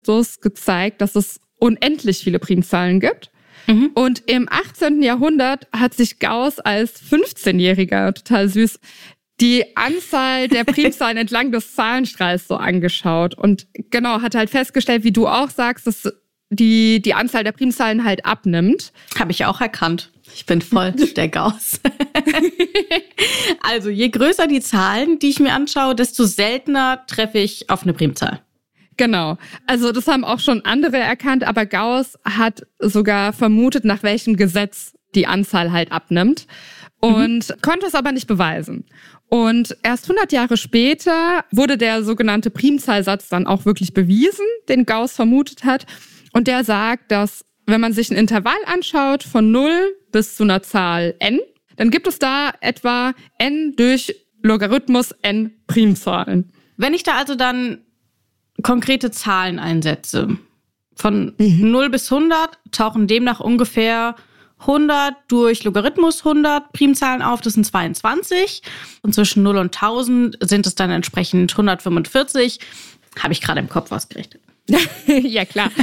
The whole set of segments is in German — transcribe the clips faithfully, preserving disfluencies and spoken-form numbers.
gezeigt, dass es unendlich viele Primzahlen gibt. Mhm. Und im achtzehnten Jahrhundert hat sich Gauss als fünfzehnjähriger, total süß, die Anzahl der Primzahlen entlang des Zahlenstrahls so angeschaut. Und genau, hat halt festgestellt, wie du auch sagst, dass die, die Anzahl der Primzahlen halt abnimmt. Habe ich auch erkannt. Ich bin voll der Gauss. Also, je größer die Zahlen, die ich mir anschaue, desto seltener treffe ich auf eine Primzahl. Genau. Also das haben auch schon andere erkannt, aber Gauss hat sogar vermutet, nach welchem Gesetz die Anzahl halt abnimmt und mhm. konnte es aber nicht beweisen. Und erst hundert Jahre später wurde der sogenannte Primzahlsatz dann auch wirklich bewiesen, den Gauss vermutet hat. Und der sagt, dass wenn man sich ein Intervall anschaut von null bis zu einer Zahl n, dann gibt es da etwa n durch Logarithmus n Primzahlen. Wenn ich da also dann konkrete Zahlen einsetze, von mhm. null bis hundert tauchen demnach ungefähr hundert durch Logarithmus hundert Primzahlen auf, das sind zweiundzwanzig. Und zwischen null und tausend sind es dann entsprechend hundertfünfundvierzig. Habe ich gerade im Kopf ausgerechnet. Ja, klar.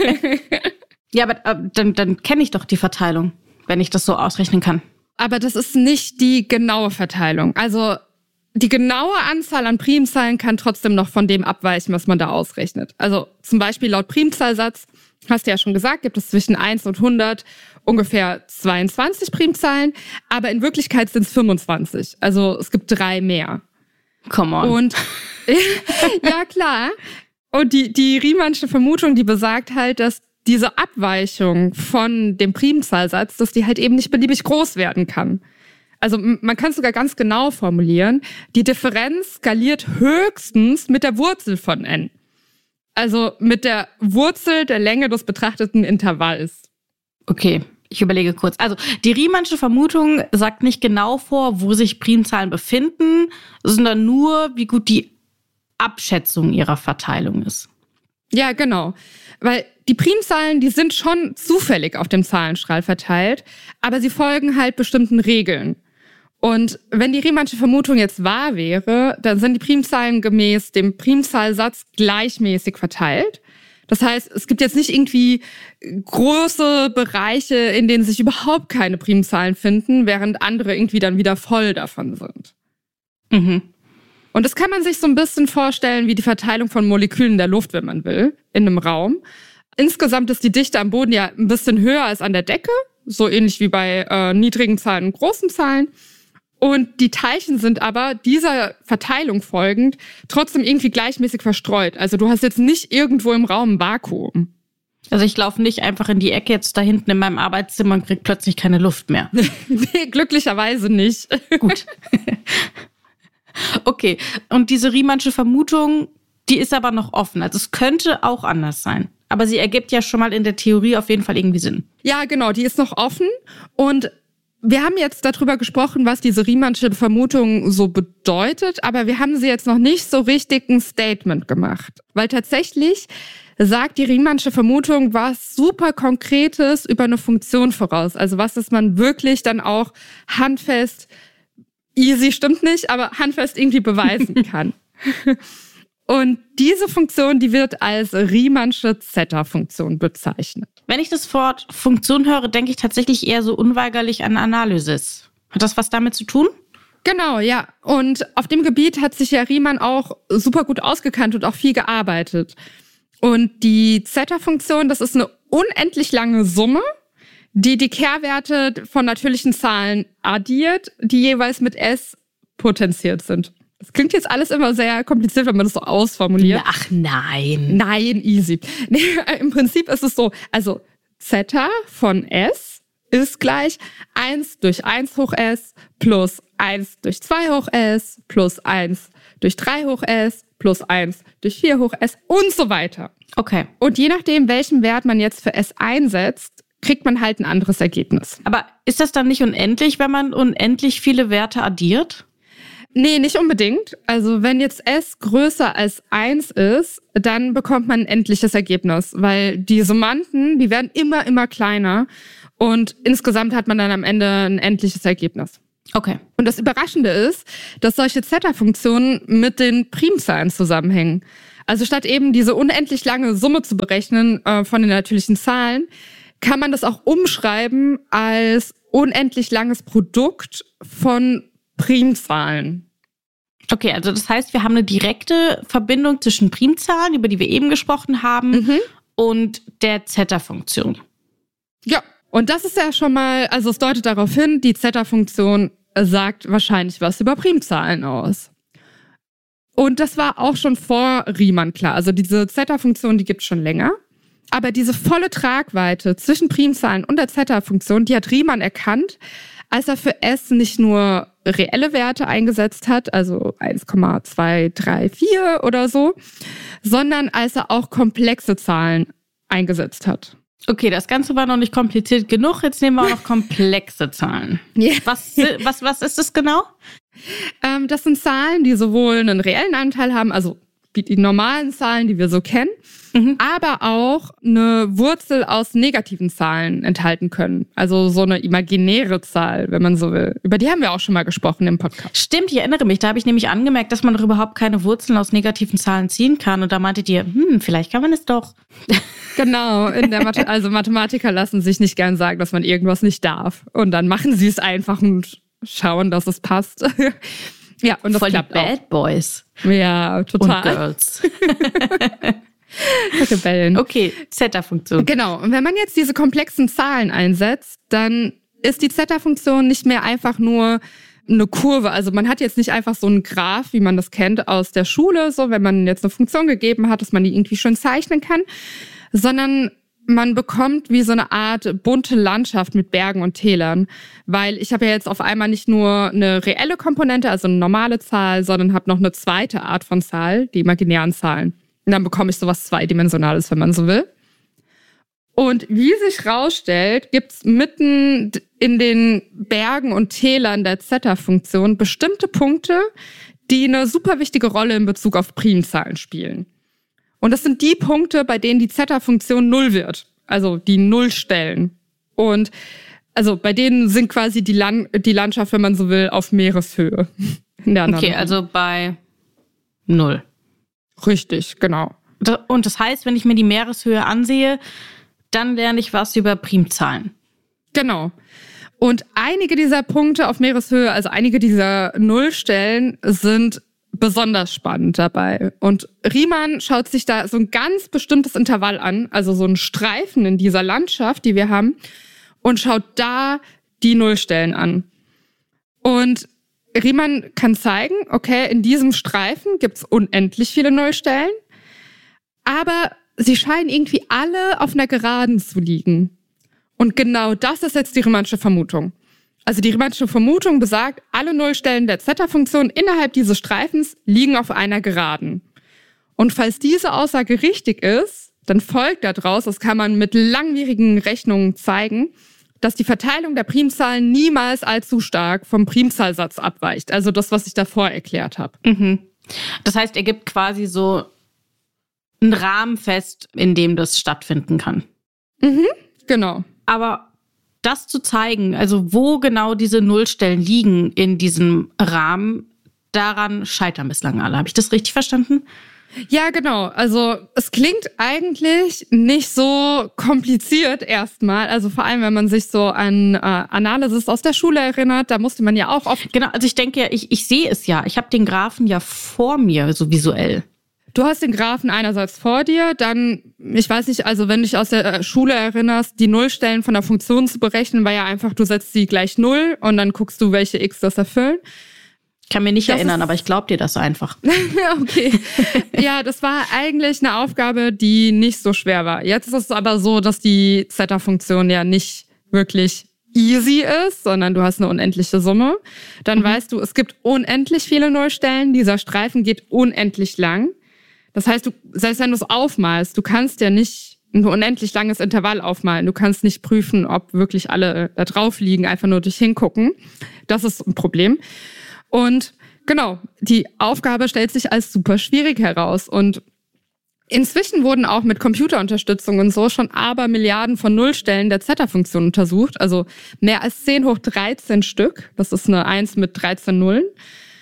Ja, aber äh, dann, dann kenne ich doch die Verteilung, wenn ich das so ausrechnen kann. Aber das ist nicht die genaue Verteilung. Also die genaue Anzahl an Primzahlen kann trotzdem noch von dem abweichen, was man da ausrechnet. Also zum Beispiel laut Primzahlsatz, hast du ja schon gesagt, gibt es zwischen eins und hundert ungefähr zweiundzwanzig Primzahlen, aber in Wirklichkeit sind es fünfundzwanzig. Also es gibt drei mehr. Come on. Und ja, klar. Und die, die Riemannsche Vermutung, die besagt halt, dass diese Abweichung von dem Primzahlsatz, dass die halt eben nicht beliebig groß werden kann. Also man kann es sogar ganz genau formulieren. Die Differenz skaliert höchstens mit der Wurzel von n. Also mit der Wurzel der Länge des betrachteten Intervalls. Okay, ich überlege kurz. Also die Riemannsche Vermutung sagt nicht genau vor, wo sich Primzahlen befinden, sondern nur, wie gut die Abschätzung ihrer Verteilung ist. Ja, genau. Weil die Primzahlen, die sind schon zufällig auf dem Zahlenstrahl verteilt, aber sie folgen halt bestimmten Regeln. Und wenn die Riemannsche Vermutung jetzt wahr wäre, dann sind die Primzahlen gemäß dem Primzahlsatz gleichmäßig verteilt. Das heißt, es gibt jetzt nicht irgendwie große Bereiche, in denen sich überhaupt keine Primzahlen finden, während andere irgendwie dann wieder voll davon sind. Mhm. Und das kann man sich so ein bisschen vorstellen wie die Verteilung von Molekülen in der Luft, wenn man will, in einem Raum. Insgesamt ist die Dichte am Boden ja ein bisschen höher als an der Decke, so ähnlich wie bei äh, niedrigen Zahlen und großen Zahlen. Und die Teilchen sind aber dieser Verteilung folgend trotzdem irgendwie gleichmäßig verstreut. Also du hast jetzt nicht irgendwo im Raum ein Vakuum. Also ich laufe nicht einfach in die Ecke jetzt da hinten in meinem Arbeitszimmer und krieg plötzlich keine Luft mehr. Nee, glücklicherweise nicht. Gut. Okay, und diese Riemannsche Vermutung, die ist aber noch offen. Also es könnte auch anders sein. Aber sie ergibt ja schon mal in der Theorie auf jeden Fall irgendwie Sinn. Ja, genau, die ist noch offen. Und wir haben jetzt darüber gesprochen, was diese Riemannsche Vermutung so bedeutet, aber wir haben sie jetzt noch nicht so richtig ein Statement gemacht. Weil tatsächlich sagt die Riemannsche Vermutung was super Konkretes über eine Funktion voraus. Also was, das man wirklich dann auch handfest, easy stimmt nicht, aber handfest irgendwie beweisen kann. Und diese Funktion, die wird als Riemannsche Zeta-Funktion bezeichnet. Wenn ich das Wort Funktion höre, denke ich tatsächlich eher so unweigerlich an Analysis. Hat das was damit zu tun? Genau, ja. Und auf dem Gebiet hat sich ja Riemann auch super gut ausgekannt und auch viel gearbeitet. Und die Zeta-Funktion, das ist eine unendlich lange Summe, die die Kehrwerte von natürlichen Zahlen addiert, die jeweils mit S potenziert sind. Das klingt jetzt alles immer sehr kompliziert, wenn man das so ausformuliert. Ach nein. Nein, easy. Nee, im Prinzip ist es so, also Zeta von S ist gleich eins durch eins hoch S plus eins durch zwei hoch S plus eins durch drei hoch S plus eins durch vier hoch S und so weiter. Okay. Und je nachdem, welchen Wert man jetzt für S einsetzt, kriegt man halt ein anderes Ergebnis. Aber ist das dann nicht unendlich, wenn man unendlich viele Werte addiert? Nee, nicht unbedingt. Also wenn jetzt S größer als eins ist, dann bekommt man ein endliches Ergebnis, weil die Summanden, die werden immer, immer kleiner und insgesamt hat man dann am Ende ein endliches Ergebnis. Okay. Und das Überraschende ist, dass solche Zeta-Funktionen mit den Primzahlen zusammenhängen. Also statt eben diese unendlich lange Summe zu berechnen äh, von den natürlichen Zahlen, kann man das auch umschreiben als unendlich langes Produkt von Primzahlen. Okay, also das heißt, wir haben eine direkte Verbindung zwischen Primzahlen, über die wir eben gesprochen haben, mhm. und der Zeta-Funktion. Ja, und das ist ja schon mal, also es deutet darauf hin, die Zeta-Funktion sagt wahrscheinlich was über Primzahlen aus. Und das war auch schon vor Riemann klar. Also diese Zeta-Funktion, die gibt es schon länger. Aber diese volle Tragweite zwischen Primzahlen und der Zeta-Funktion, die hat Riemann erkannt, als er für S nicht nur reelle Werte eingesetzt hat, also eins Komma zwei drei vier oder so, sondern als er auch komplexe Zahlen eingesetzt hat. Okay, das Ganze war noch nicht kompliziert genug. Jetzt nehmen wir auch noch komplexe Zahlen. Yeah. Was, was, was ist das genau? Ähm, das sind Zahlen, die sowohl einen reellen Anteil haben, also wie die normalen Zahlen, die wir so kennen, mhm. aber auch eine Wurzel aus negativen Zahlen enthalten können. Also so eine imaginäre Zahl, wenn man so will. Über die haben wir auch schon mal gesprochen im Podcast. Stimmt, ich erinnere mich. Da habe ich nämlich angemerkt, dass man doch überhaupt keine Wurzeln aus negativen Zahlen ziehen kann. Und da meintet ihr, hm, vielleicht kann man es doch. Genau, in der Mathe- also Mathematiker lassen sich nicht gern sagen, dass man irgendwas nicht darf. Und dann machen sie es einfach und schauen, dass es passt. Ja, und das voll klappt die Bad auch. Boys. Ja, total. Und Girls. Rebellen. Okay, Zeta-Funktion. Genau, und wenn man jetzt diese komplexen Zahlen einsetzt, dann ist die Zeta-Funktion nicht mehr einfach nur eine Kurve. Also man hat jetzt nicht einfach so einen Graph, wie man das kennt aus der Schule, so wenn man jetzt eine Funktion gegeben hat, dass man die irgendwie schön zeichnen kann, sondern man bekommt wie so eine Art bunte Landschaft mit Bergen und Tälern, weil ich habe ja jetzt auf einmal nicht nur eine reelle Komponente, also eine normale Zahl, sondern habe noch eine zweite Art von Zahl, die imaginären Zahlen. Und dann bekomme ich sowas Zweidimensionales, wenn man so will. Und wie sich rausstellt, gibt's mitten in den Bergen und Tälern der Zeta-Funktion bestimmte Punkte, die eine super wichtige Rolle in Bezug auf Primzahlen spielen. Und das sind die Punkte, bei denen die Zeta-Funktion null wird. Also die Nullstellen. Und also bei denen sind quasi die, Land- die Landschaft, wenn man so will, auf Meereshöhe. In der okay, also bei null. Richtig, genau. Und das heißt, wenn ich mir die Meereshöhe ansehe, dann lerne ich was über Primzahlen. Genau. Und einige dieser Punkte auf Meereshöhe, also einige dieser Nullstellen, sind besonders spannend dabei. Und Riemann schaut sich da so ein ganz bestimmtes Intervall an, also so einen Streifen in dieser Landschaft, die wir haben, und schaut da die Nullstellen an. Und Riemann kann zeigen, okay, in diesem Streifen gibt's unendlich viele Nullstellen, aber sie scheinen irgendwie alle auf einer Geraden zu liegen. Und genau das ist jetzt die Riemannsche Vermutung. Also die Riemannsche Vermutung besagt, alle Nullstellen der Zeta-Funktion innerhalb dieses Streifens liegen auf einer Geraden. Und falls diese Aussage richtig ist, dann folgt daraus, das kann man mit langwierigen Rechnungen zeigen, dass die Verteilung der Primzahlen niemals allzu stark vom Primzahlsatz abweicht. Also das, was ich davor erklärt habe. Mhm. Das heißt, er gibt quasi so einen Rahmen fest, in dem das stattfinden kann. Mhm, genau. Aber das zu zeigen, also wo genau diese Nullstellen liegen in diesem Rahmen, daran scheitern bislang alle. Habe ich das richtig verstanden? Ja, genau. Also es klingt eigentlich nicht so kompliziert erstmal. Also vor allem, wenn man sich so an äh, Analysis aus der Schule erinnert, da musste man ja auch oft... Genau, also ich denke ja, ich, ich sehe es ja. Ich habe den Graphen ja vor mir, so visuell. Du hast den Graphen einerseits vor dir, dann, ich weiß nicht, also wenn du dich aus der Schule erinnerst, die Nullstellen von der Funktion zu berechnen, war ja einfach, du setzt sie gleich null und dann guckst du, welche x das erfüllen. Ich kann mir nicht das erinnern, ist, aber ich glaube dir das einfach. Okay. Ja, das war eigentlich eine Aufgabe, die nicht so schwer war. Jetzt ist es aber so, dass die Zeta-Funktion ja nicht wirklich easy ist, sondern du hast eine unendliche Summe. Dann mhm. weißt du, es gibt unendlich viele Nullstellen. Dieser Streifen geht unendlich lang. Das heißt, du, selbst wenn du es aufmalst, du kannst ja nicht ein unendlich langes Intervall aufmalen. Du kannst nicht prüfen, ob wirklich alle da drauf liegen, einfach nur durch hingucken. Das ist ein Problem. Und genau, die Aufgabe stellt sich als super schwierig heraus. Und inzwischen wurden auch mit Computerunterstützung und so schon Abermilliarden von Nullstellen der Zeta-Funktion untersucht. Also mehr als zehn hoch dreizehn Stück. Das ist eine eins mit dreizehn Nullen.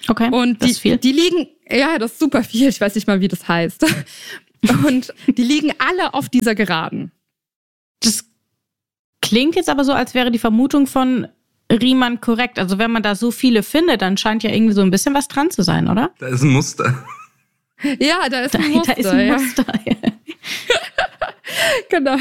Okay, und das die, ist viel. die liegen, ja, das ist super viel, ich weiß nicht mal, wie das heißt. Und die liegen alle auf dieser Geraden. Das klingt jetzt aber so, als wäre die Vermutung von Riemann korrekt. Also wenn man da so viele findet, dann scheint ja irgendwie so ein bisschen was dran zu sein, oder? Da ist ein Muster. Ja, da ist Da, ein Muster. da ist ein Muster. Ja. Genau.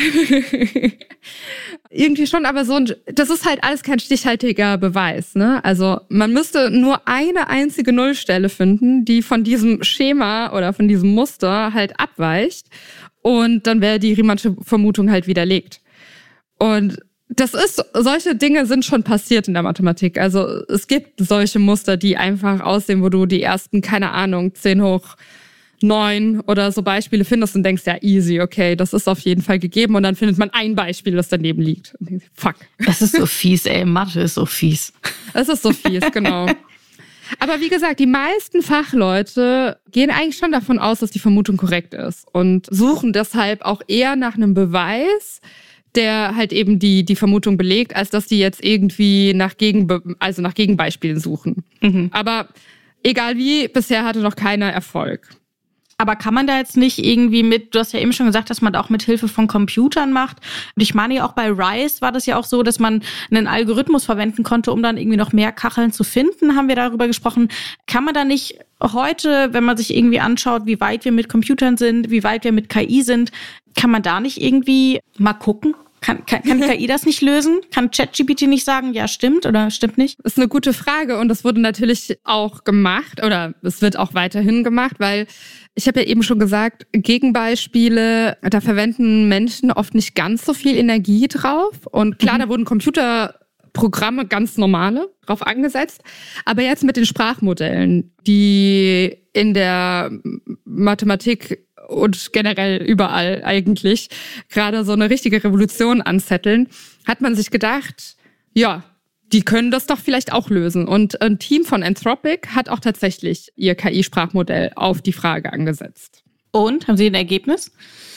Irgendwie schon, aber so ein, das ist halt alles kein stichhaltiger Beweis, ne? Also man müsste nur eine einzige Nullstelle finden, die von diesem Schema oder von diesem Muster halt abweicht, und dann wäre die Riemannsche Vermutung halt widerlegt. Und das ist, solche Dinge sind schon passiert in der Mathematik. Also es gibt solche Muster, die einfach aussehen, wo du die ersten, keine Ahnung, zehn hoch neun oder so Beispiele findest und denkst, ja, easy, okay, das ist auf jeden Fall gegeben, und dann findet man ein Beispiel, das daneben liegt. Und denkst, fuck. Das ist so fies, ey. Mathe ist so fies. Es ist so fies, genau. Aber wie gesagt, die meisten Fachleute gehen eigentlich schon davon aus, dass die Vermutung korrekt ist und suchen deshalb auch eher nach einem Beweis, der halt eben die, die Vermutung belegt, als dass die jetzt irgendwie nach, Gegenbe- also nach Gegenbeispielen suchen. Mhm. Aber egal wie, bisher hatte noch keiner Erfolg. Aber kann man da jetzt nicht irgendwie mit, du hast ja eben schon gesagt, dass man da auch mit Hilfe von Computern macht. Und ich meine ja auch bei Rice war das ja auch so, dass man einen Algorithmus verwenden konnte, um dann irgendwie noch mehr Kacheln zu finden, haben wir darüber gesprochen. Kann man da nicht heute, wenn man sich irgendwie anschaut, wie weit wir mit Computern sind, wie weit wir mit K I sind, kann man da nicht irgendwie mal gucken? Kann, kann, kann K I das nicht lösen? Kann ChatGPT nicht sagen, ja, stimmt oder stimmt nicht? Das ist eine gute Frage, und das wurde natürlich auch gemacht, oder es wird auch weiterhin gemacht, weil ich habe ja eben schon gesagt, Gegenbeispiele, da verwenden Menschen oft nicht ganz so viel Energie drauf. Und klar, mhm. da wurden Computerprogramme, ganz normale, drauf angesetzt. Aber jetzt mit den Sprachmodellen, die in der Mathematik und generell überall eigentlich gerade so eine richtige Revolution anzetteln, hat man sich gedacht, ja, die können das doch vielleicht auch lösen. Und ein Team von Anthropic hat auch tatsächlich ihr K I-Sprachmodell auf die Frage angesetzt. Und? Haben Sie ein Ergebnis?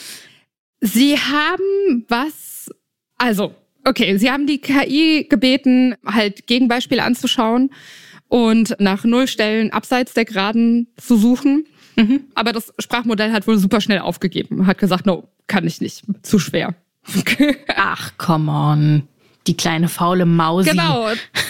Sie haben was, also, okay, sie haben die K I gebeten, halt Gegenbeispiele anzuschauen und nach Nullstellen abseits der Geraden zu suchen. Mhm. Aber das Sprachmodell hat wohl super schnell aufgegeben. Hat gesagt, no, kann ich nicht, zu schwer. Ach, come on. Die kleine faule Mausi. Genau.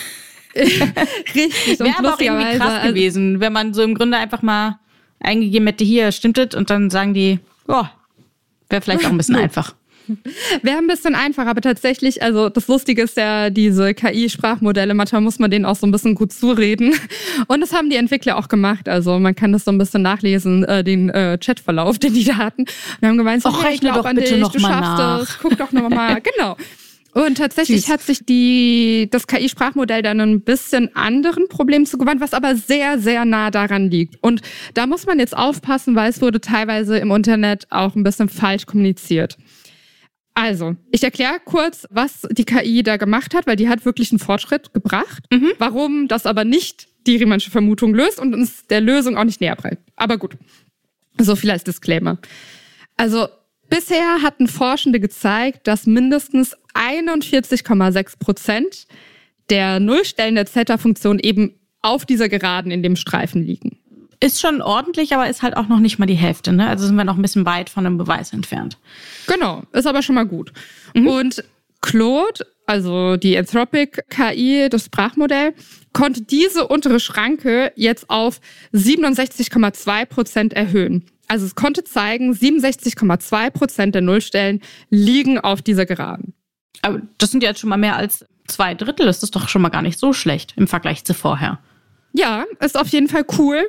Richtig. Wäre aber auch irgendwie krass gewesen, wenn man so im Grunde einfach mal eingegeben hätte, hier, stimmt das? Und dann sagen die, oh, wäre vielleicht auch ein bisschen einfach. Wäre ein bisschen einfach, aber tatsächlich, also das Lustige ist ja, diese K I-Sprachmodelle, manchmal muss man denen auch so ein bisschen gut zureden. Und das haben die Entwickler auch gemacht. Also man kann das so ein bisschen nachlesen, äh, den äh, Chatverlauf, den die da hatten. Und haben gemeint, so, Och, rechne hey, doch bitte dich, noch du mal schaffst nach. es, guck doch noch mal, genau. Und tatsächlich Süß. Hat sich die, das K I-Sprachmodell dann ein bisschen anderen Problemen zugewandt, was aber sehr, sehr nah daran liegt. Und da muss man jetzt aufpassen, weil es wurde teilweise im Internet auch ein bisschen falsch kommuniziert. Also, ich erkläre kurz, was die K I da gemacht hat, weil die hat wirklich einen Fortschritt gebracht. Mhm. Warum das aber nicht die Riemannsche Vermutung löst und uns der Lösung auch nicht näher bringt. Aber gut, so viel als Disclaimer. Also, bisher hatten Forschende gezeigt, dass mindestens einundvierzig Komma sechs Prozent der Nullstellen der Zeta-Funktion eben auf dieser Geraden in dem Streifen liegen. Ist schon ordentlich, aber ist halt auch noch nicht mal die Hälfte, ne? Also sind wir noch ein bisschen weit von einem Beweis entfernt. Genau, ist aber schon mal gut. Mhm. Und Claude, also die Anthropic K I, das Sprachmodell, konnte diese untere Schranke jetzt auf siebenundsechzig Komma zwei Prozent erhöhen. Also es konnte zeigen, siebenundsechzig Komma zwei Prozent der Nullstellen liegen auf dieser Geraden. Aber das sind ja jetzt schon mal mehr als zwei Drittel. Das ist doch schon mal gar nicht so schlecht im Vergleich zu vorher. Ja, ist auf jeden Fall cool.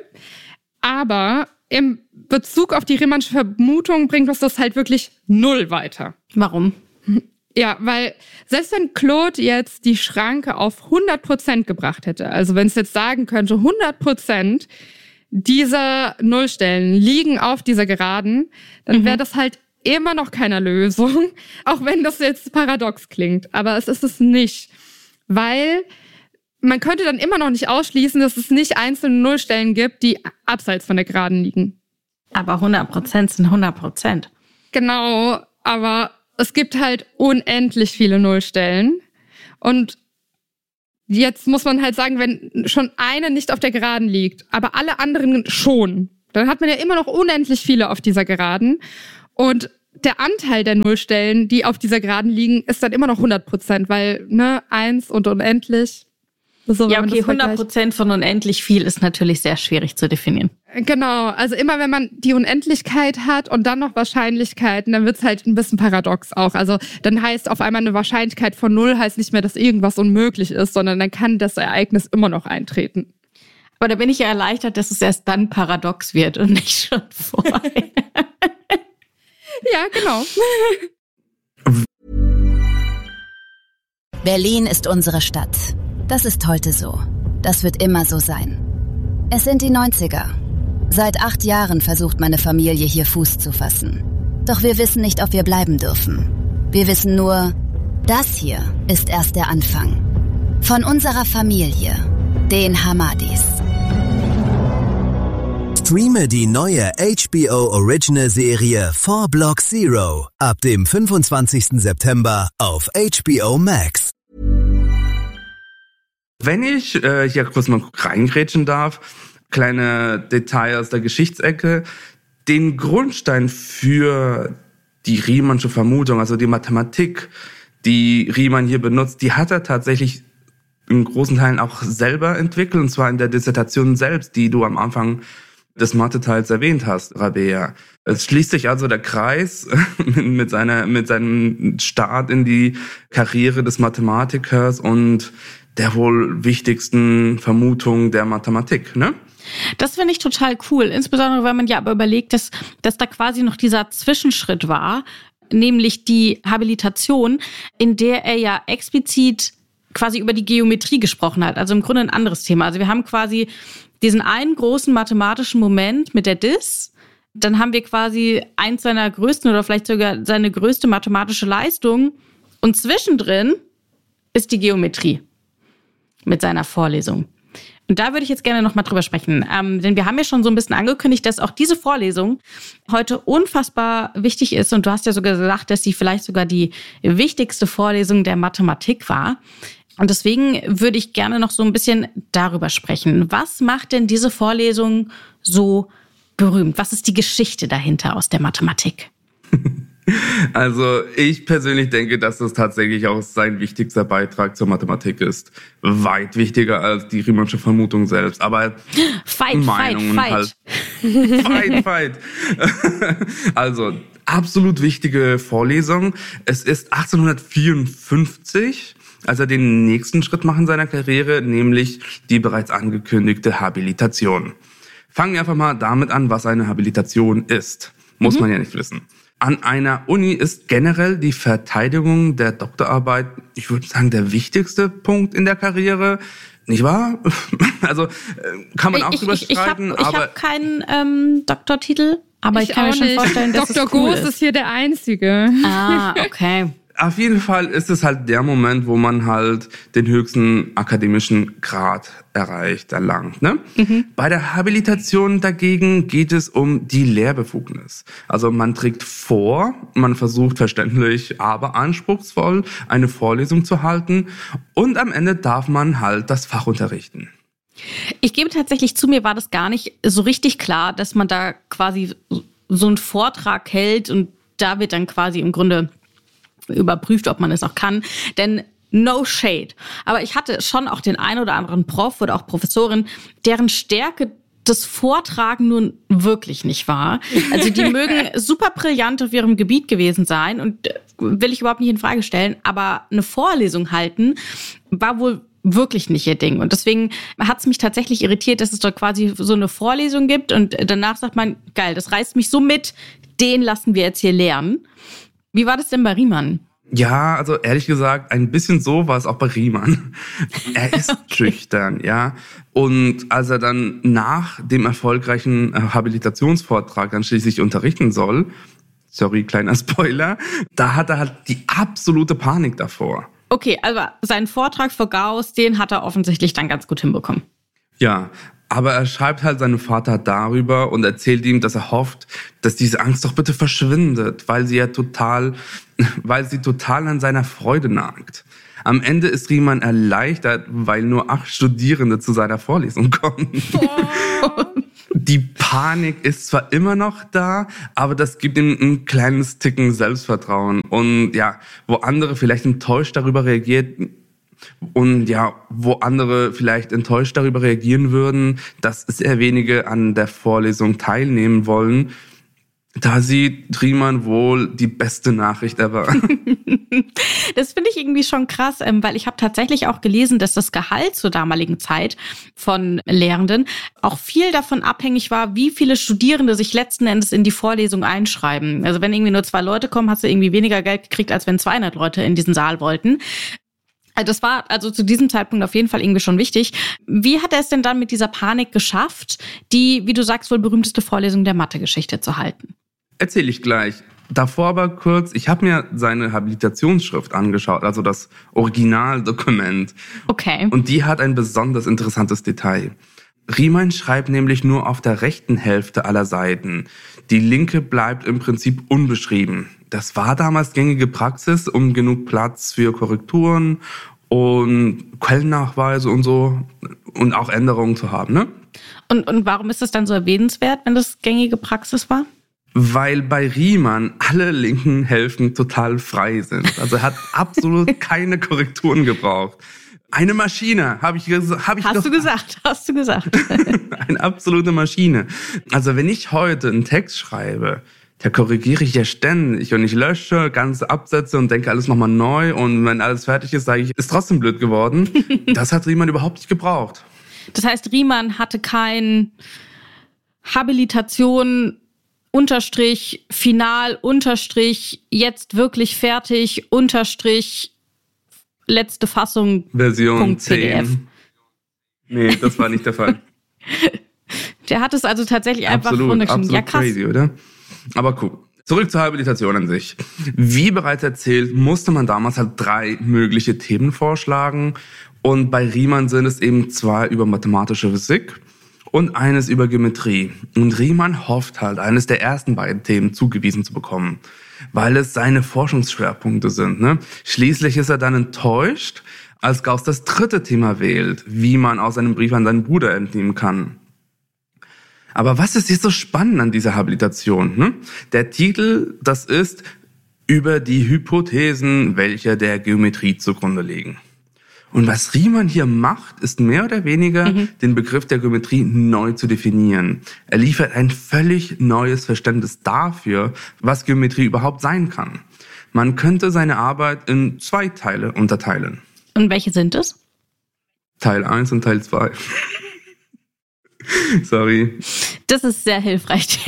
Aber im Bezug auf die Riemannsche Vermutung bringt uns das halt wirklich null weiter. Warum? Ja, weil selbst wenn Claude jetzt die Schranke auf hundert Prozent gebracht hätte, also wenn es jetzt sagen könnte, hundert Prozent dieser Nullstellen liegen auf dieser Geraden, dann wäre das halt immer noch keine Lösung, auch wenn das jetzt paradox klingt. Aber es ist es nicht, weil man könnte dann immer noch nicht ausschließen, dass es nicht einzelne Nullstellen gibt, die abseits von der Geraden liegen. Aber hundert Prozent sind hundert Prozent. Genau, aber es gibt halt unendlich viele Nullstellen. Und Jetzt muss man halt sagen, wenn schon eine nicht auf der Geraden liegt, aber alle anderen schon, dann hat man ja immer noch unendlich viele auf dieser Geraden. Und der Anteil der Nullstellen, die auf dieser Geraden liegen, ist dann immer noch hundert Prozent, weil, ne, eins und unendlich. So, ja, okay, hundert Prozent von unendlich viel ist natürlich sehr schwierig zu definieren. Genau, also immer wenn man die Unendlichkeit hat und dann noch Wahrscheinlichkeiten, dann wird's halt ein bisschen paradox auch. Also dann heißt auf einmal eine Wahrscheinlichkeit von null heißt nicht mehr, dass irgendwas unmöglich ist, sondern dann kann das Ereignis immer noch eintreten. Aber da bin ich ja erleichtert, dass es erst dann paradox wird und nicht schon vorher. Ja, genau. Berlin ist unsere Stadt. Das ist heute so. Das wird immer so sein. Es sind die neunziger. Seit acht Jahren versucht meine Familie hier Fuß zu fassen. Doch wir wissen nicht, ob wir bleiben dürfen. Wir wissen nur, das hier ist erst der Anfang. Von unserer Familie, den Hamadis. Streame die neue H B O Original Serie four Block Zero ab dem fünfundzwanzigsten September auf H B O Max. Wenn ich äh, hier kurz mal reingrätschen darf, kleine Detail aus der Geschichtsecke, den Grundstein für die Riemannsche Vermutung, also die Mathematik, die Riemann hier benutzt, die hat er tatsächlich in großen Teilen auch selber entwickelt, und zwar in der Dissertation selbst, die du am Anfang des Mathe-Teils erwähnt hast, Rabea. Es schließt sich also der Kreis mit seiner, mit seinem Start in die Karriere des Mathematikers und der wohl wichtigsten Vermutung der Mathematik, ne? Das finde ich total cool, insbesondere weil man ja aber überlegt, dass, dass da quasi noch dieser Zwischenschritt war, nämlich die Habilitation, in der er ja explizit quasi über die Geometrie gesprochen hat, also im Grunde ein anderes Thema. Also wir haben quasi diesen einen großen mathematischen Moment mit der Dis, dann haben wir quasi eins seiner größten oder vielleicht sogar seine größte mathematische Leistung und zwischendrin ist die Geometrie mit seiner Vorlesung. Und da würde ich jetzt gerne noch mal drüber sprechen, ähm, denn wir haben ja schon so ein bisschen angekündigt, dass auch diese Vorlesung heute unfassbar wichtig ist. Und du hast ja sogar gesagt, dass sie vielleicht sogar die wichtigste Vorlesung der Mathematik war. Und deswegen würde ich gerne noch so ein bisschen darüber sprechen. Was macht denn diese Vorlesung so berühmt? Was ist die Geschichte dahinter aus der Mathematik? Also ich persönlich denke, dass das tatsächlich auch sein wichtigster Beitrag zur Mathematik ist. Weit wichtiger als die Riemannsche Vermutung selbst. Aber fight, Meinungen fight, halt. Fight, fight. Also absolut wichtige Vorlesung. Es ist achtzehnhundertvierundfünfzig, als er den nächsten Schritt macht in seiner Karriere, nämlich die bereits angekündigte Habilitation. Fangen wir einfach mal damit an, was eine Habilitation ist. Muss mhm. man ja nicht wissen. An einer Uni ist generell die Verteidigung der Doktorarbeit, ich würde sagen, der wichtigste Punkt in der Karriere. Nicht wahr? Also kann man auch ich, drüber ich, streiten. Ich habe hab keinen ähm, Doktortitel, aber ich, ich kann mir schon nicht. vorstellen, dass Doktor es cool Goos ist. ist hier der Einzige. Ah, okay. Auf jeden Fall ist es halt der Moment, wo man halt den höchsten akademischen Grad erreicht, erlangt. Ne? Mhm. Bei der Habilitation dagegen geht es um die Lehrbefugnis. Also man trägt vor, man versucht verständlich, aber anspruchsvoll eine Vorlesung zu halten und am Ende darf man halt das Fach unterrichten. Ich gebe tatsächlich zu, mir war das gar nicht so richtig klar, dass man da quasi so einen Vortrag hält und da wird dann quasi im Grunde überprüft, ob man es auch kann, denn no shade. Aber ich hatte schon auch den einen oder anderen Prof oder auch Professorin, deren Stärke das Vortragen nun wirklich nicht war. Also die mögen super brillant auf ihrem Gebiet gewesen sein und will ich überhaupt nicht in Frage stellen, aber eine Vorlesung halten war wohl wirklich nicht ihr Ding. Und deswegen hat es mich tatsächlich irritiert, dass es dort quasi so eine Vorlesung gibt und danach sagt man, geil, das reißt mich so mit, den lassen wir jetzt hier lernen. Wie war das denn bei Riemann? Ja, also ehrlich gesagt, ein bisschen so war es auch bei Riemann. Er ist okay. schüchtern, ja. Und als er dann nach dem erfolgreichen Habilitationsvortrag dann schließlich unterrichten soll, sorry, kleiner Spoiler, da hat er halt die absolute Panik davor. Okay, also seinen Vortrag vor Gauss, den hat er offensichtlich dann ganz gut hinbekommen. Ja, Aber er schreibt halt seinem Vater darüber und erzählt ihm, dass er hofft, dass diese Angst doch bitte verschwindet, weil sie ja total, weil sie total an seiner Freude nagt. Am Ende ist Riemann erleichtert, weil nur acht Studierende zu seiner Vorlesung kommen. Oh. Die Panik ist zwar immer noch da, aber das gibt ihm ein kleines Ticken Selbstvertrauen. Und ja, wo andere vielleicht enttäuscht darüber reagiert, und ja, wo andere vielleicht enttäuscht darüber reagieren würden, dass sehr wenige an der Vorlesung teilnehmen wollen, da sieht Riemann wohl die beste Nachricht ever. Das finde ich irgendwie schon krass, weil ich habe tatsächlich auch gelesen, dass das Gehalt zur damaligen Zeit von Lehrenden auch viel davon abhängig war, wie viele Studierende sich letzten Endes in die Vorlesung einschreiben. Also wenn irgendwie nur zwei Leute kommen, hast du irgendwie weniger Geld gekriegt, als wenn zweihundert Leute in diesen Saal wollten. Das war also zu diesem Zeitpunkt auf jeden Fall irgendwie schon wichtig. Wie hat er es denn dann mit dieser Panik geschafft, die, wie du sagst, wohl berühmteste Vorlesung der Mathegeschichte zu halten? Erzähle ich gleich. Davor aber kurz, ich habe mir seine Habilitationsschrift angeschaut, also das Originaldokument. Okay. Und die hat ein besonders interessantes Detail. Riemann schreibt nämlich nur auf der rechten Hälfte aller Seiten. Die linke bleibt im Prinzip unbeschrieben. Das war damals gängige Praxis, um genug Platz für Korrekturen und Quellennachweise und so und auch Änderungen zu haben, ne? Und, und warum ist das dann so erwähnenswert, wenn das gängige Praxis war? Weil bei Riemann alle linken Hälften total frei sind. Also er hat absolut keine Korrekturen gebraucht. Eine Maschine, habe ich, hab ich Hast doch, du gesagt, hast du gesagt. Eine absolute Maschine. Also wenn ich heute einen Text schreibe, da korrigiere ich ja ständig und ich lösche ganze Absätze und denke alles nochmal neu und wenn alles fertig ist, sage ich, ist trotzdem blöd geworden. Das hat Riemann überhaupt nicht gebraucht. Das heißt, Riemann hatte kein Habilitation Unterstrich, final, Unterstrich, jetzt wirklich fertig, Unterstrich, letzte Fassung, Version zehn. Nee, das war nicht der Fall. Der hat es also tatsächlich einfach absolut, runtergeschrieben. Absolut Ja, krass. Crazy, oder? Aber cool. Zurück zur Habilitation an sich. Wie bereits erzählt, musste man damals halt drei mögliche Themen vorschlagen. Und bei Riemann sind es eben zwei über mathematische Physik und eines über Geometrie. Und Riemann hofft halt, eines der ersten beiden Themen zugewiesen zu bekommen, weil es seine Forschungsschwerpunkte sind. Ne? Schließlich ist er dann enttäuscht, als Gauss das dritte Thema wählt, wie man aus einem Brief an seinen Bruder entnehmen kann. Aber was ist jetzt so spannend an dieser Habilitation? Ne? Der Titel, das ist über die Hypothesen, welche der Geometrie zugrunde liegen. Und was Riemann hier macht, ist mehr oder weniger mhm. den Begriff der Geometrie neu zu definieren. Er liefert ein völlig neues Verständnis dafür, was Geometrie überhaupt sein kann. Man könnte seine Arbeit in zwei Teile unterteilen. Und welche sind es? Teil eins und Teil zwei. Sorry. Das ist sehr hilfreich.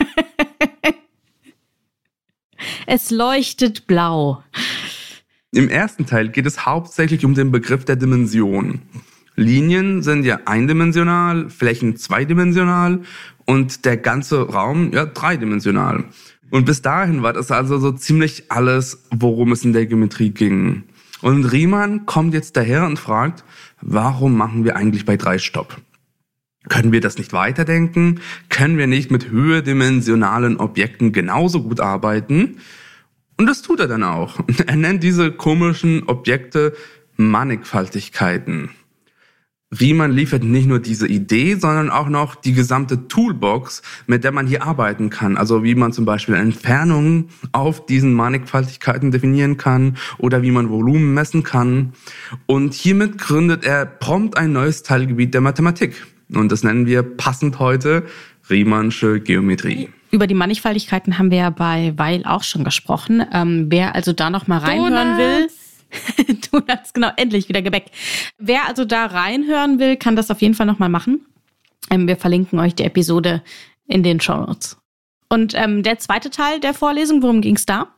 Es leuchtet blau. Im ersten Teil geht es hauptsächlich um den Begriff der Dimension. Linien sind ja eindimensional, Flächen zweidimensional und der ganze Raum ja dreidimensional. Und bis dahin war das also so ziemlich alles, worum es in der Geometrie ging. Und Riemann kommt jetzt daher und fragt, warum machen wir eigentlich bei drei Stopp? Können wir das nicht weiterdenken? Können wir nicht mit höherdimensionalen Objekten genauso gut arbeiten? Und das tut er dann auch. Er nennt diese komischen Objekte Mannigfaltigkeiten. Riemann liefert nicht nur diese Idee, sondern auch noch die gesamte Toolbox, mit der man hier arbeiten kann. Also wie man zum Beispiel Entfernungen auf diesen Mannigfaltigkeiten definieren kann oder wie man Volumen messen kann. Und hiermit gründet er prompt ein neues Teilgebiet der Mathematik. Und das nennen wir passend heute Riemannsche Geometrie. Über die Mannigfaltigkeiten haben wir ja bei Weil auch schon gesprochen. Ähm, wer also da noch mal reinhören will, Donuts, genau, endlich wieder Gebäck. Wer also da reinhören will, kann das auf jeden Fall noch mal machen. Ähm, wir verlinken euch die Episode in den Shownotes. Und ähm, der zweite Teil der Vorlesung, worum ging es da?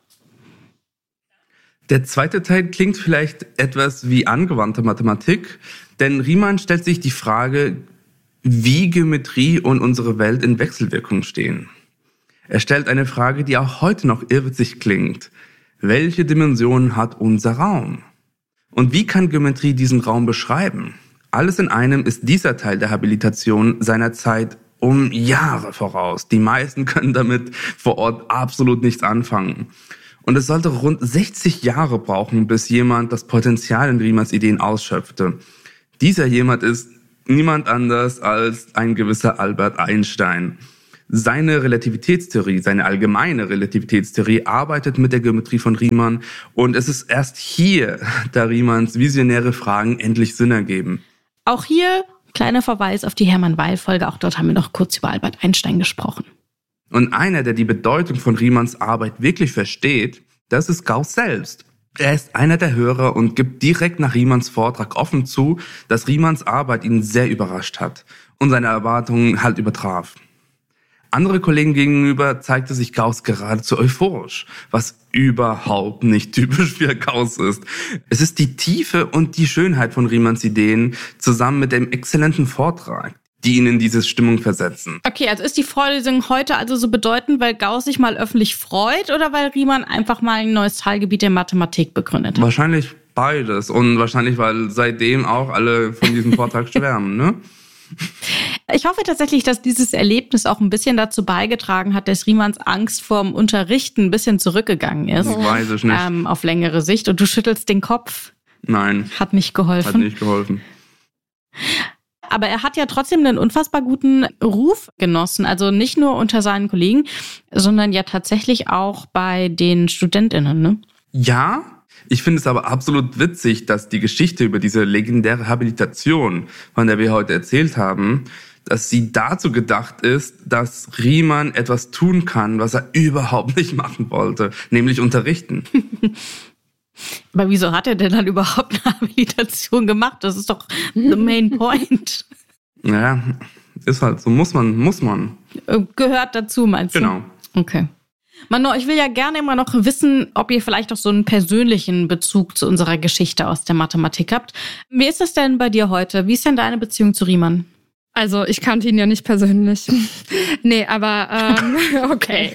Der zweite Teil klingt vielleicht etwas wie angewandte Mathematik, denn Riemann stellt sich die Frage, wie Geometrie und unsere Welt in Wechselwirkung stehen. Er stellt eine Frage, die auch heute noch irrwitzig klingt. Welche Dimensionen hat unser Raum? Und wie kann Geometrie diesen Raum beschreiben? Alles in einem ist dieser Teil der Habilitation seiner Zeit um Jahre voraus. Die meisten können damit vor Ort absolut nichts anfangen. Und es sollte rund sechzig Jahre brauchen, bis jemand das Potenzial in Riemanns Ideen ausschöpfte. Dieser jemand ist niemand anders als ein gewisser Albert Einstein. Seine Relativitätstheorie, seine allgemeine Relativitätstheorie arbeitet mit der Geometrie von Riemann und es ist erst hier, da Riemanns visionäre Fragen endlich Sinn ergeben. Auch hier kleiner Verweis auf die Hermann-Weyl-Folge, auch dort haben wir noch kurz über Albert Einstein gesprochen. Und einer, der die Bedeutung von Riemanns Arbeit wirklich versteht, das ist Gauss selbst. Er ist einer der Hörer und gibt direkt nach Riemanns Vortrag offen zu, dass Riemanns Arbeit ihn sehr überrascht hat und seine Erwartungen halt übertraf. Andere Kollegen gegenüber zeigte sich Gauss geradezu euphorisch, was überhaupt nicht typisch für Gauss ist. Es ist die Tiefe und die Schönheit von Riemanns Ideen zusammen mit dem exzellenten Vortrag, die ihn in diese Stimmung versetzen. Okay, also ist die Vorlesung heute also so bedeutend, weil Gauss sich mal öffentlich freut oder weil Riemann einfach mal ein neues Teilgebiet der Mathematik begründet hat? Wahrscheinlich beides und wahrscheinlich, weil seitdem auch alle von diesem Vortrag schwärmen, ne? Ich hoffe tatsächlich, dass dieses Erlebnis auch ein bisschen dazu beigetragen hat, dass Riemanns Angst vorm Unterrichten ein bisschen zurückgegangen ist. Das weiß ich nicht. Ähm, auf längere Sicht. Und du schüttelst den Kopf. Nein. Hat nicht geholfen. Hat nicht geholfen. Aber er hat ja trotzdem einen unfassbar guten Ruf genossen. Also nicht nur unter seinen Kollegen, sondern ja tatsächlich auch bei den StudentInnen, ne? Ja, ich finde es aber absolut witzig, dass die Geschichte über diese legendäre Habilitation, von der wir heute erzählt haben, dass sie dazu gedacht ist, dass Riemann etwas tun kann, was er überhaupt nicht machen wollte, nämlich unterrichten. Aber wieso hat er denn dann überhaupt eine Habilitation gemacht? Das ist doch the main point. Ja, ist halt so. Muss man, muss man. Gehört dazu, meinst du? Genau. Okay. Mano, ich will ja gerne immer noch wissen, ob ihr vielleicht auch so einen persönlichen Bezug zu unserer Geschichte aus der Mathematik habt. Wie ist das denn bei dir heute? Wie ist denn deine Beziehung zu Riemann? Also ich kannte ihn ja nicht persönlich. Nee, aber ähm, okay.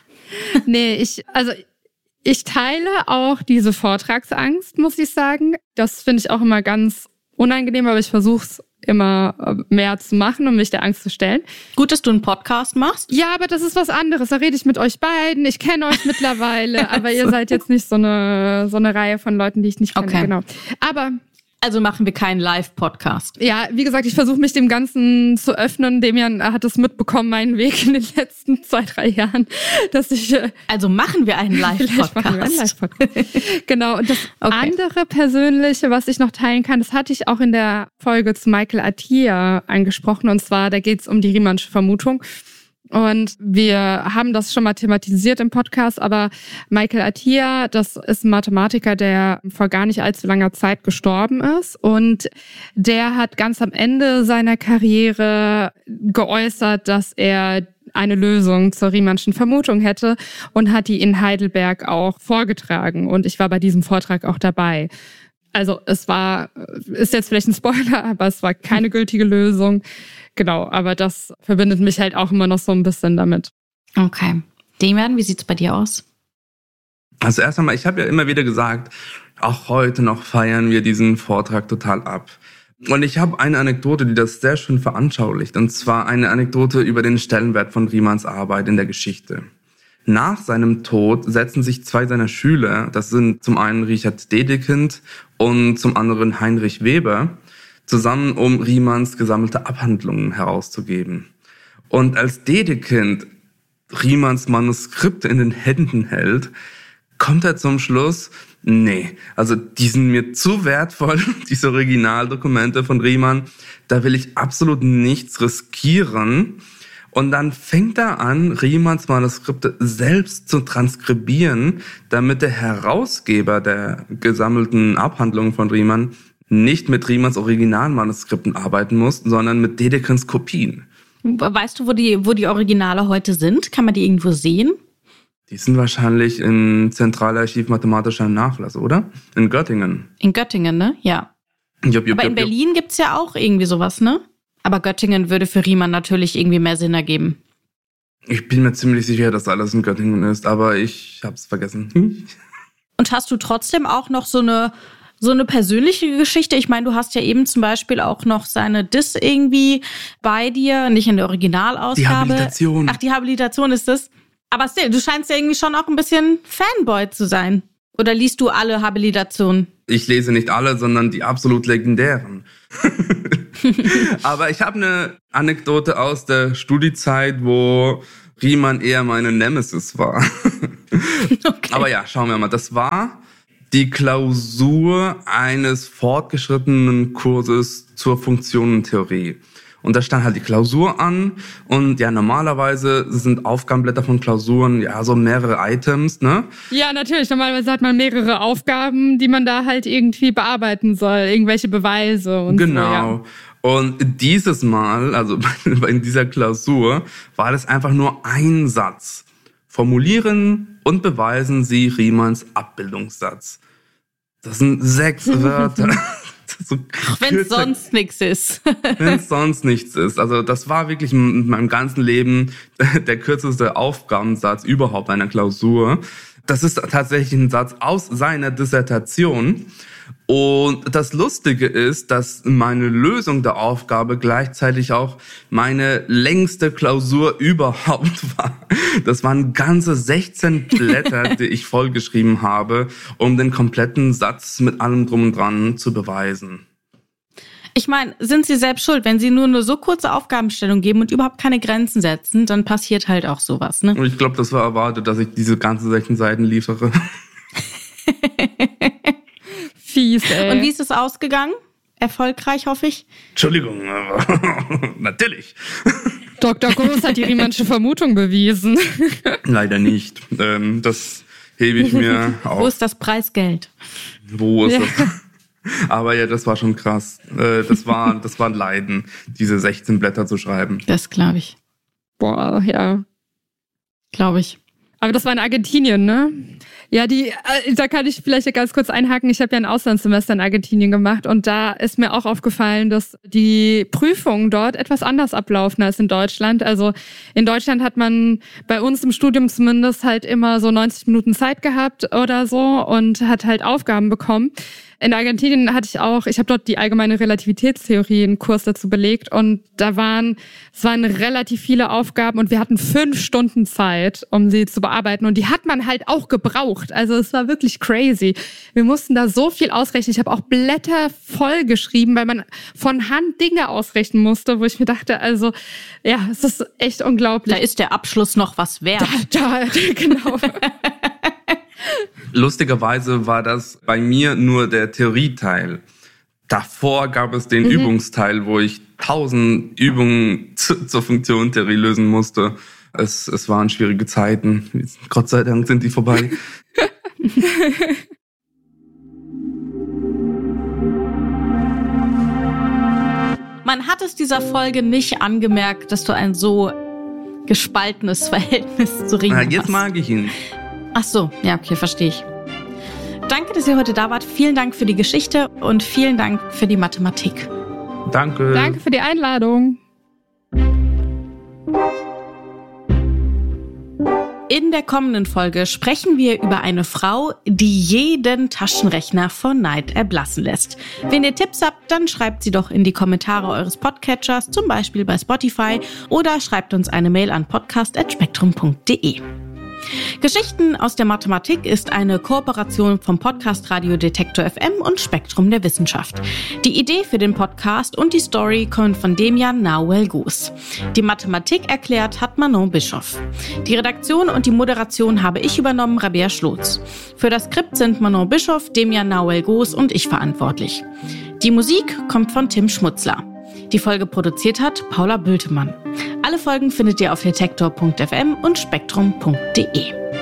Nee, ich, also ich teile auch diese Vortragsangst, muss ich sagen. Das finde ich auch immer ganz unangenehm, aber ich versuche es immer mehr zu machen, um mich der Angst zu stellen. Gut, dass du einen Podcast machst. Ja, aber das ist was anderes. Da rede ich mit euch beiden. Ich kenne euch mittlerweile, aber ihr seid jetzt nicht so eine so eine Reihe von Leuten, die ich nicht kenne. Okay. Genau. Aber also machen wir keinen Live-Podcast. ja, wie gesagt, ich versuche mich dem Ganzen zu öffnen. Demian hat es mitbekommen, meinen Weg in den letzten zwei, drei Jahren, dass ich... Also machen wir einen Live-Podcast. Machen wir einen Live-Podcast. Genau, und das Okay. andere Persönliche, was ich noch teilen kann, das hatte ich auch in der Folge zu Michael Atiyah angesprochen. Und zwar, da geht es um die Riemannsche Vermutung. Und wir haben das schon mal thematisiert im Podcast, aber Michael Atiyah, das ist ein Mathematiker, der vor gar nicht allzu langer Zeit gestorben ist. Und der hat ganz am Ende seiner Karriere geäußert, dass er eine Lösung zur Riemannschen Vermutung hätte und hat die in Heidelberg auch vorgetragen. Und ich war bei diesem Vortrag auch dabei. Also es war, ist jetzt vielleicht ein Spoiler, aber es war keine gültige Lösung. Genau, aber das verbindet mich halt auch immer noch so ein bisschen damit. Okay. Demian, wie sieht's bei dir aus? Also erst einmal, ich habe ja immer wieder gesagt, auch heute noch feiern wir diesen Vortrag total ab. Und ich habe eine Anekdote, die das sehr schön veranschaulicht. Und zwar eine Anekdote über den Stellenwert von Riemanns Arbeit in der Geschichte. Nach seinem Tod setzen sich zwei seiner Schüler, das sind zum einen Richard Dedekind und zum anderen Heinrich Weber, zusammen, um Riemanns gesammelte Abhandlungen herauszugeben. Und als Dedekind Riemanns Manuskripte in den Händen hält, kommt er zum Schluss, nee, also die sind mir zu wertvoll, diese Originaldokumente von Riemann, da will ich absolut nichts riskieren. Und dann fängt er an, Riemanns Manuskripte selbst zu transkribieren, damit der Herausgeber der gesammelten Abhandlungen von Riemann nicht mit Riemanns Originalmanuskripten arbeiten muss, sondern mit Dedekinds Kopien. Weißt du, wo die, wo die Originale heute sind? Kann man die irgendwo sehen? Die sind wahrscheinlich im Zentralarchiv Mathematischer Nachlass, oder? In Göttingen. In Göttingen, ne? Ja. Jupp, jupp, Aber in jupp, jupp. Berlin gibt's ja auch irgendwie sowas, ne? Aber Göttingen würde für Riemann natürlich irgendwie mehr Sinn ergeben. Ich bin mir ziemlich sicher, dass alles in Göttingen ist, aber ich hab's vergessen. Und hast du trotzdem auch noch so eine So eine persönliche Geschichte. Ich meine, du hast ja eben zum Beispiel auch noch seine Diss irgendwie bei dir, nicht in der Originalausgabe. Die Habilitation. Ach, die Habilitation ist das. Aber still, du scheinst ja irgendwie schon auch ein bisschen Fanboy zu sein. Oder liest du alle Habilitationen? Ich lese nicht alle, sondern die absolut legendären. Aber ich habe eine Anekdote aus der Studiezeit, wo Riemann eher meine Nemesis war. Okay. Aber ja, schauen wir mal. Das war die Klausur eines fortgeschrittenen Kurses zur Funktionentheorie. Und da stand halt die Klausur an und ja, normalerweise sind Aufgabenblätter von Klausuren ja so mehrere Items, ne? Ja, natürlich. Normalerweise hat man mehrere Aufgaben, die man da halt irgendwie bearbeiten soll, irgendwelche Beweise und genau. so. Ja. Und dieses Mal, also in dieser Klausur, war das einfach nur ein Satz. Formulieren und beweisen Sie Riemanns Abbildungssatz. Das sind sechs Wörter. So wenn es sonst nichts ist. Wenn es sonst nichts ist. Also das war wirklich in meinem ganzen Leben der kürzeste Aufgabensatz überhaupt einer Klausur. Das ist tatsächlich ein Satz aus seiner Dissertation. Und das Lustige ist, dass meine Lösung der Aufgabe gleichzeitig auch meine längste Klausur überhaupt war. Das waren ganze sechzehn Blätter, die ich vollgeschrieben habe, um den kompletten Satz mit allem drum und dran zu beweisen. Ich meine, sind Sie selbst schuld? Wenn Sie nur eine so kurze Aufgabenstellung geben und überhaupt keine Grenzen setzen, dann passiert halt auch sowas, ne? Und ich glaube, das war erwartet, dass ich diese ganzen sechzehn Seiten liefere. Fies, ey. Und wie ist es ausgegangen? Erfolgreich, hoffe ich? Entschuldigung, aber natürlich. Doktor Groß hat die Riemannsche Vermutung bewiesen. Leider nicht. Ähm, das hebe ich mir auf. Wo ist das Preisgeld? Wo ist ja. das? Aber ja, das war schon krass. Äh, das war, das war ein Leiden, diese sechzehn Blätter zu schreiben. Das glaube ich. Boah, ja. Glaube ich. Aber das war in Argentinien, ne? Ja, die, äh, da kann ich vielleicht ganz kurz einhaken. Ich habe ja ein Auslandssemester in Argentinien gemacht und da ist mir auch aufgefallen, dass die Prüfungen dort etwas anders ablaufen als in Deutschland. Also in Deutschland hat man bei uns im Studium zumindest halt immer so neunzig Minuten Zeit gehabt oder so und hat halt Aufgaben bekommen. In Argentinien hatte ich auch, ich habe dort die allgemeine Relativitätstheorie einen Kurs dazu belegt und da waren, es waren relativ viele Aufgaben und wir hatten fünf Stunden Zeit, um sie zu bearbeiten und die hat man halt auch gebraucht. Also es war wirklich crazy. Wir mussten da so viel ausrechnen. Ich habe auch Blätter voll geschrieben, weil man von Hand Dinge ausrechnen musste, wo ich mir dachte, also ja, es ist echt unglaublich. Da ist der Abschluss noch was wert. Da, da genau. Lustigerweise war das bei mir nur der Theorieteil. Davor gab es den mhm. Übungsteil, wo ich tausend Übungen zu, zur Funktionentheorie lösen musste. Es, es waren schwierige Zeiten. Gott sei Dank sind die vorbei. Man hat es dieser Folge nicht angemerkt, dass du ein so gespaltenes Verhältnis zu Riemann hast. Jetzt mag ich ihn. Ach so, ja, okay, verstehe ich. Danke, dass ihr heute da wart. Vielen Dank für die Geschichte und vielen Dank für die Mathematik. Danke. Danke für die Einladung. In der kommenden Folge sprechen wir über eine Frau, die jeden Taschenrechner vor Neid erblassen lässt. Wenn ihr Tipps habt, dann schreibt sie doch in die Kommentare eures Podcatchers, zum Beispiel bei Spotify, oder schreibt uns eine Mail an podcast at spektrum punkt de. Geschichten aus der Mathematik ist eine Kooperation vom Podcast Radio Detektor F M und Spektrum der Wissenschaft. Die Idee für den Podcast und die Story kommen von Demian Nauel-Goos. Die Mathematik erklärt hat Manon Bischoff. Die Redaktion und die Moderation habe ich übernommen, Rabea Schlotz. Für das Skript sind Manon Bischoff, Demian Nauel-Goos und ich verantwortlich. Die Musik kommt von Tim Schmutzler. Die Folge produziert hat Paula Bültemann. Alle Folgen findet ihr auf detektor punkt f m und spektrum punkt de.